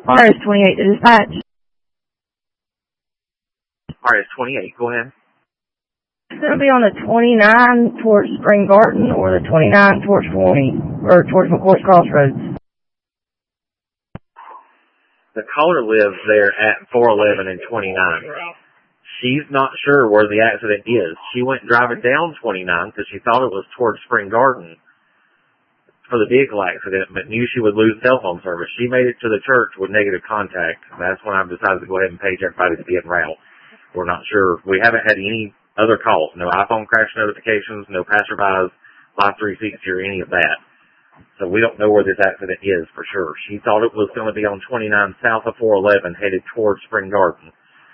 RS-28 to dispatch. RS-28, go ahead. It's going to be on the 29 towards Spring Garden or the 29 towards 20, or towards McCourt's Crossroads. The caller lives there at 411 and 29. She's not sure where the accident is. She went driving down 29 because she thought it was towards Spring Garden for the vehicle accident, but knew she would lose cell phone service. She made it to the church with negative contact. That's when I've decided to go ahead and page everybody to be en route. We're not sure. We haven't had any other calls. No iPhone crash notifications, no passerbys, Live 360 or any of that. So we don't know where this accident is for sure. She thought it was going to be on 29 south of 411 headed towards Spring Garden.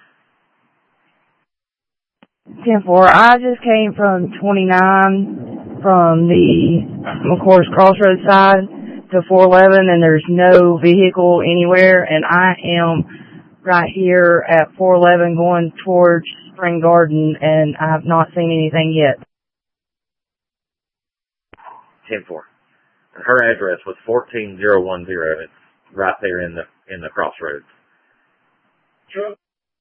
10-4, I just came from 29 from the McCourt's Crossroads side to 411 and there's no vehicle anywhere and I am right here at 411 going towards Spring Garden and I have not seen anything yet. 10-4. Her address was 14010. It's right there in the crossroads. Sure.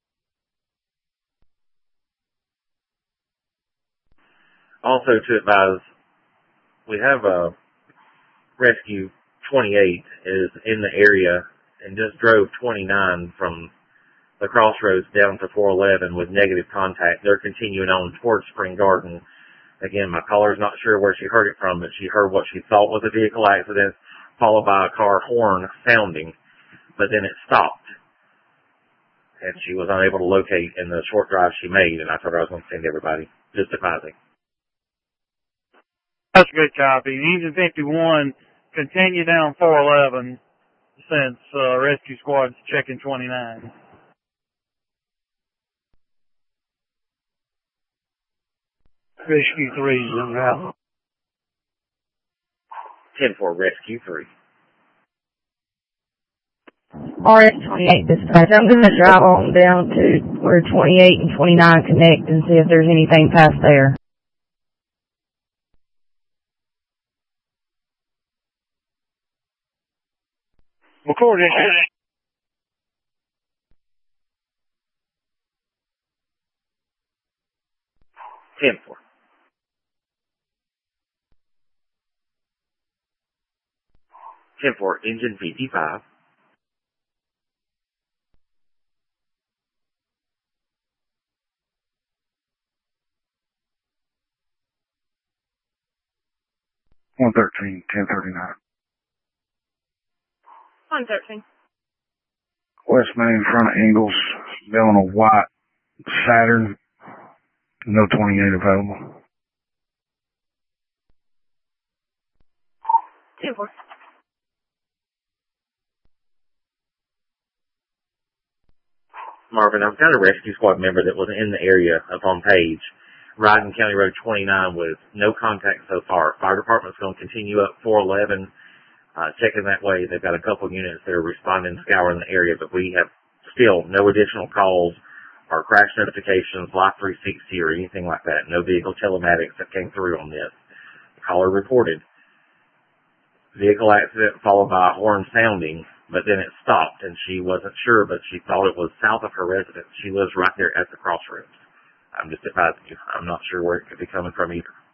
Also to advise, we have a Rescue 28 is in the area and just drove 29 from the crossroads down to 411 with negative contact. They're continuing on towards Spring Garden. Again, my caller's not sure where she heard it from, but she heard what she thought was a vehicle accident, followed by a car horn sounding, but then it stopped. And she was unable to locate in the short drive she made, and I told her I was going to send everybody, just advising. That's a good copy. Engine 51, continue down 411 since Rescue Squad's checking 29. Rescue 3's en route. 10-4, Rescue 3. RS-28 dispatch. I'm going to drive on down to where 28 and 29 connect and see if there's anything past there. McCourt, 10-4. 10-4, engine 55. One 1039. 113. West Main in front of Ingalls, been on a white Saturn, no 28 available. 10-4. Marvin, I've got a rescue squad member that was in the area up on page, riding County Road 29 with no contact so far. Fire department's going to continue up 411, checking that way. They've got a couple units that are responding, scouring the area, but we have still no additional calls or crash notifications, Live 360 or anything like that. No vehicle telematics that came through on this. The caller reported vehicle accident followed by a horn sounding, but then it stopped and she wasn't sure, but she thought it was south of her residence. She lives right there at the crossroads. I'm just advising you. I'm not sure where it could be coming from either.